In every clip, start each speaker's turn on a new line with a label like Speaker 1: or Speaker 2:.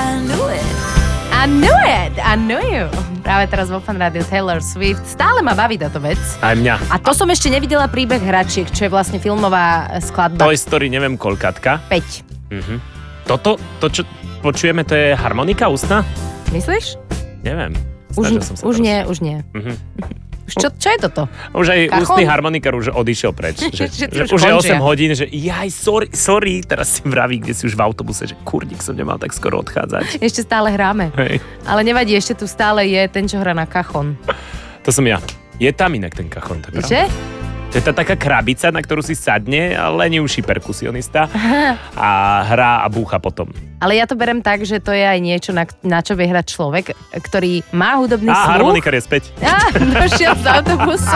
Speaker 1: I knew you. Práve teraz vo Fan Rádiu Taylor Swift. Stále ma baví táto vec.
Speaker 2: Aj mňa.
Speaker 1: A to som ešte nevidela príbeh hračiek, čo je vlastne filmová skladba.
Speaker 2: Toy Story, neviem koľkatka.
Speaker 1: 5.
Speaker 2: To, čo počujeme, to je harmonika ústna?
Speaker 1: Myslíš?
Speaker 2: Neviem. Snažil som sa
Speaker 1: už nie. Čo je toto?
Speaker 2: Už aj
Speaker 1: Kachon?
Speaker 2: ústny harmonikár už odišiel preč. Že
Speaker 1: už
Speaker 2: už je 8
Speaker 1: končia.
Speaker 2: hodín, že sorry, teraz si vraví, kde si už v autobuse, že kurník som nemal tak skoro odchádzať.
Speaker 1: Ešte stále hráme.
Speaker 2: Hej.
Speaker 1: Ale nevadí, ešte tu stále je ten, čo hrá na kachon.
Speaker 2: To som ja. Je tam inak ten kachon, to je pravda.
Speaker 1: Že?
Speaker 2: To je tá taká krabica, na ktorú si sadne, lenivší perkusionista a hrá a búcha potom.
Speaker 1: Ale ja to berem tak, že to je aj niečo, na čo vie hrať človek, ktorý má hudobný sluch.
Speaker 2: Harmonikár je späť.
Speaker 1: Došiel z autobusu.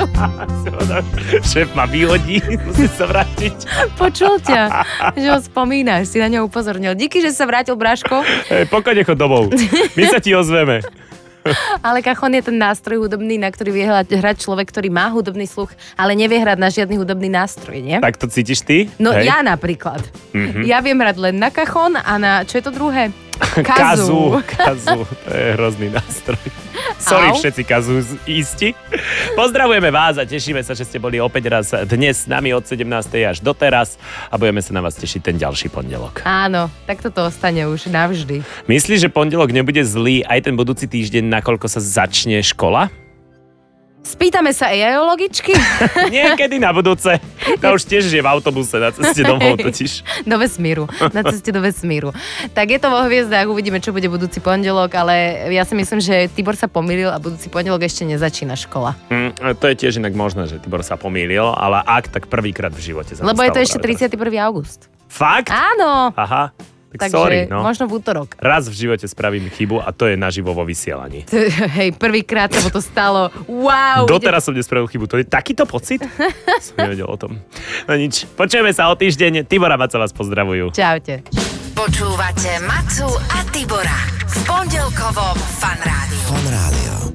Speaker 2: Šéf ma vyhodí, musí sa vrátiť.
Speaker 1: Počul ťa, že ho spomínaš, si na ňo upozornil. Díky, že sa vrátil, Bráško.
Speaker 2: Pokojne chod domov. My sa ti ozveme.
Speaker 1: Ale kachon je ten nástroj hudobný, na ktorý vie hrať človek, ktorý má hudobný sluch, ale nevie hrať na žiadny hudobný nástroj, nie?
Speaker 2: Tak to cítiš ty?
Speaker 1: No
Speaker 2: Hej.
Speaker 1: ja napríklad. Ja viem hrať len na kachon a na, čo je to druhé?
Speaker 2: Kazu. To je hrozný nástroj. Sorry
Speaker 1: Au.
Speaker 2: všetci kazúisti. Pozdravujeme vás a tešíme sa, že ste boli opäť raz dnes s nami od 17. až do teraz a budeme sa na vás tešiť ten ďalší pondelok.
Speaker 1: Áno, tak toto ostane už navždy.
Speaker 2: Myslíš, že pondelok nebude zlý aj ten budúci týždeň, nakoľko sa začne škola?
Speaker 1: Spýtame sa AI logičky?
Speaker 2: Niekedy na budúce. To už tiež je v autobuse na ceste domov totiž.
Speaker 1: Do vesmíru. Na ceste do vesmíru. Tak je to vo hviezdách, uvidíme, čo bude budúci pondelok, ale ja si myslím, že Tibor sa pomýlil a budúci pondelok ešte nezačína škola.
Speaker 2: To je tiež inak možné, že Tibor sa pomýlil, ale ak, tak prvýkrát v živote.
Speaker 1: Lebo je to ešte 31. august.
Speaker 2: Fakt?
Speaker 1: Áno.
Speaker 2: Aha. Tak
Speaker 1: Takže
Speaker 2: sorry, no.
Speaker 1: možno v útorok.
Speaker 2: Raz v živote spravím chybu a to je naživo vo vysielaní.
Speaker 1: Hej, prvýkrát sa mu to stalo. Wow.
Speaker 2: Doteraz som nespravil chybu. To je takýto pocit? Som nevedel o tom. No nič. Počujeme sa o týždeň. Tibor a Maca vás pozdravujú.
Speaker 1: Čaute.
Speaker 3: Počúvate Macu a Tibora v pondelkovom Fan Rádiu.
Speaker 4: Fan Rádio.